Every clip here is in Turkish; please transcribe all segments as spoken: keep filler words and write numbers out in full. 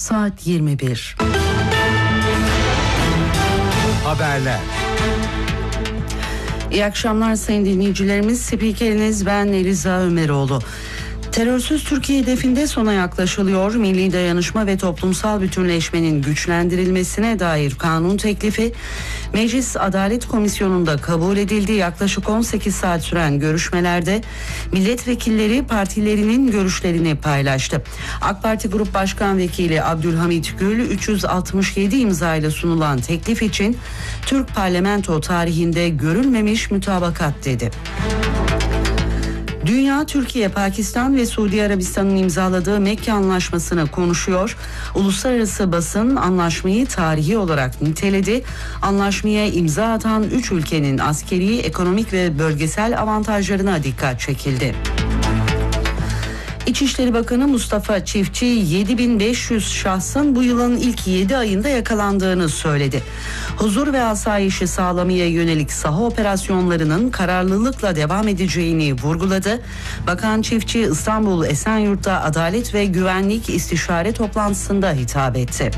saat yirmi bir. Haberler. İyi akşamlar sayın dinleyicilerimiz. Spikeriniz ben Eliza Ömeroğlu. Terörsüz Türkiye hedefinde sona yaklaşılıyor. Milli dayanışma ve toplumsal bütünleşmenin güçlendirilmesine dair kanun teklifi Meclis Adalet Komisyonu'nda kabul edildi. Yaklaşık on sekiz saat süren görüşmelerde milletvekilleri partilerinin görüşlerini paylaştı. AK Parti Grup Başkan Vekili Abdülhamit Gül üç yüz altmış yedi imzayla sunulan teklif için Türk parlamento tarihinde görülmemiş mütabakat dedi. Dünya, Türkiye, Pakistan ve Suudi Arabistan'ın imzaladığı Mekke Anlaşması'nı konuşuyor. Uluslararası basın anlaşmayı tarihi olarak niteledi. Anlaşmaya imza atan üç ülkenin askeri, ekonomik ve bölgesel avantajlarına dikkat çekildi. İçişleri Bakanı Mustafa Çiftçi yedi bin beş yüz şahsın bu yılın ilk yedi ayında yakalandığını söyledi. Huzur ve asayişi sağlamaya yönelik saha operasyonlarının kararlılıkla devam edeceğini vurguladı. Bakan Çiftçi İstanbul Esenyurt'ta Adalet ve Güvenlik İstişare toplantısında hitap etti.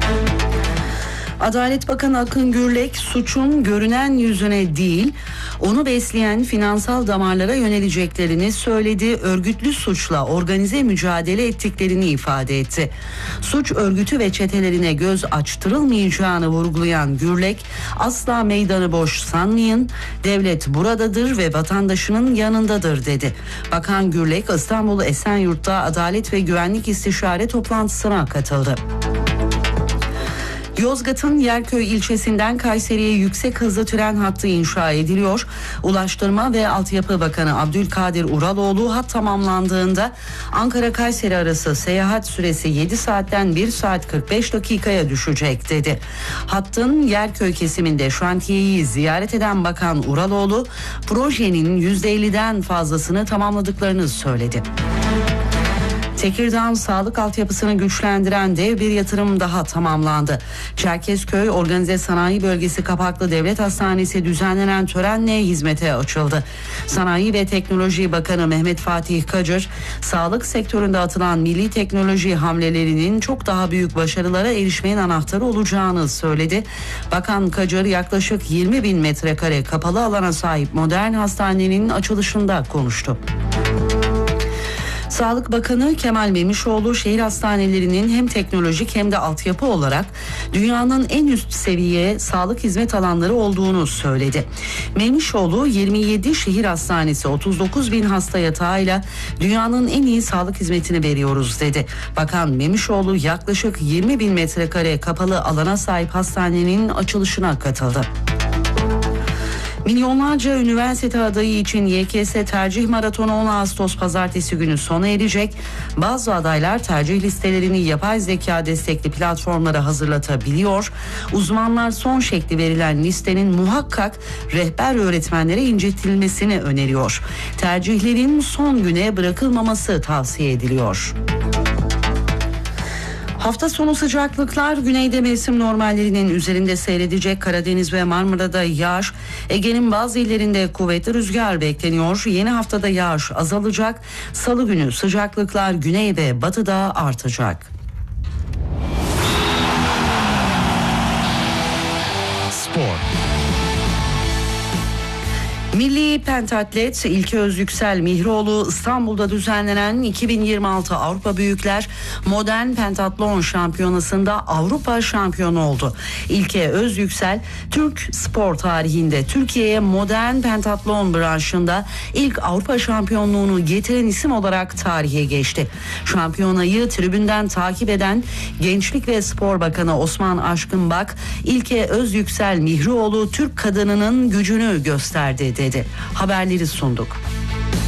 Adalet Bakanı Akın Gürlek suçun görünen yüzüne değil, onu besleyen finansal damarlara yöneleceklerini söyledi. Örgütlü suçla organize mücadele ettiklerini ifade etti. Suç örgütü ve çetelerine göz açtırılmayacağını vurgulayan Gürlek, asla meydanı boş sanmayın, devlet buradadır ve vatandaşının yanındadır dedi. Bakan Gürlek İstanbul Esenyurt'ta Adalet ve Güvenlik İstişare toplantısına katıldı. Yozgat'ın Yerköy ilçesinden Kayseri'ye yüksek hızlı tren hattı inşa ediliyor. Ulaştırma ve Altyapı Bakanı Abdülkadir Uraloğlu hat tamamlandığında Ankara-Kayseri arası seyahat süresi yedi saatten bir saat kırk beş dakikaya düşecek dedi. Hattın Yerköy kesiminde şantiyeyi ziyaret eden Bakan Uraloğlu projenin yüzde elliden fazlasını tamamladıklarını söyledi. Tekirdağ sağlık altyapısını güçlendiren dev bir yatırım daha tamamlandı. Çerkezköy Organize Sanayi Bölgesi Kapaklı Devlet Hastanesi düzenlenen törenle hizmete açıldı. Sanayi ve Teknoloji Bakanı Mehmet Fatih Kacır, sağlık sektöründe atılan milli teknoloji hamlelerinin çok daha büyük başarılara erişmenin anahtarı olacağını söyledi. Bakan Kacır yaklaşık yirmi bin metrekare kapalı alana sahip modern hastanenin açılışında konuştu. Sağlık Bakanı Kemal Memişoğlu şehir hastanelerinin hem teknolojik hem de altyapı olarak dünyanın en üst seviye sağlık hizmet alanları olduğunu söyledi. Memişoğlu yirmi yedi şehir hastanesi otuz dokuz bin hasta yatağıyla dünyanın en iyi sağlık hizmetini veriyoruz dedi. Bakan Memişoğlu yaklaşık yirmi bin metrekare kapalı alana sahip hastanenin açılışına katıldı. Milyonlarca üniversite adayı için Y K S tercih maratonu on Ağustos pazartesi günü sona erecek. Bazı adaylar tercih listelerini yapay zeka destekli platformlara hazırlatabiliyor. Uzmanlar son şekli verilen listenin muhakkak rehber öğretmenlere incetilmesini öneriyor. Tercihlerin son güne bırakılmaması tavsiye ediliyor. Hafta sonu sıcaklıklar güneyde mevsim normallerinin üzerinde seyredecek. Karadeniz ve Marmara'da yağış, Ege'nin bazı illerinde kuvvetli rüzgar bekleniyor. Yeni haftada yağış azalacak. Salı günü sıcaklıklar güney ve batıda artacak. Spor. Milli pentatlet İlke Özyüksel Mihroğlu İstanbul'da düzenlenen iki bin yirmi altı Avrupa Büyükler Modern Pentatlon Şampiyonası'nda Avrupa şampiyonu oldu. İlke Özyüksel Türk spor tarihinde Türkiye'ye modern pentatlon branşında ilk Avrupa şampiyonluğunu getiren isim olarak tarihe geçti. Şampiyonayı tribünden takip eden Gençlik ve Spor Bakanı Osman Aşkınbak, İlke Özyüksel Mihroğlu Türk kadınının gücünü gösterdi dedi. Haberleri sunduk.